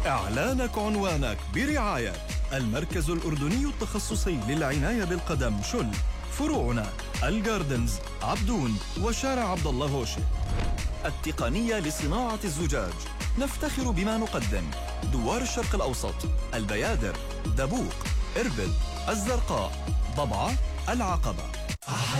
إعلانك عنوانك برعاية المركز الأردني التخصصي للعناية بالقدم شل، فروعنا الجاردنز، عبدون، وشارع عبد الله هوشي. التقنية لصناعة الزجاج، نفتخر بما نقدم: دوار الشرق الأوسط، البيادر، دبوق، إربد، الزرقاء، ضبعة، العقبة.